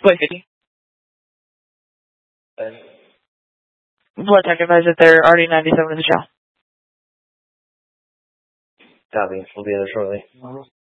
What 50? And Blood tech advisor, they're already 97 in the show. copy. We'll be there shortly.